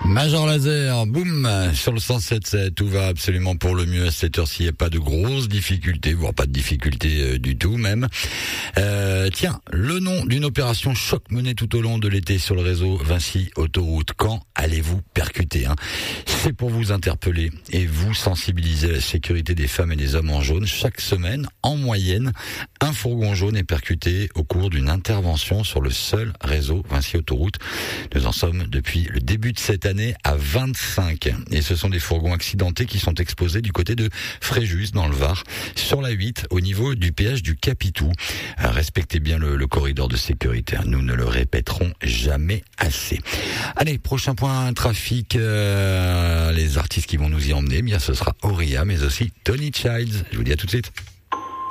Major Laser, boum, sur le 107.7, tout va absolument pour le mieux à cette heure-ci, il n'y a pas de grosses difficultés, voire pas de difficultés du tout même. Tiens, le nom d'une opération choc menée tout au long de l'été sur le réseau Vinci Autoroute. Quand allez-vous percuter C'est pour vous interpeller et vous sensibiliser à la sécurité des femmes et des hommes en jaune. Chaque semaine, en moyenne, un fourgon jaune est percuté au cours d'une intervention sur le seul réseau Vinci Autoroute. Nous en sommes depuis le début de cette année à 25. Et ce sont des fourgons accidentés qui sont exposés du côté de Fréjus, dans le Var, sur la 8, au niveau du péage du Capitou. Respectez bien le corridor de sécurité. Nous ne le répéterons jamais assez. Allez, prochain point trafic. Les artistes qui vont nous y emmener, bien ce sera Auria, mais aussi Tony Childs. Je vous dis à tout de suite.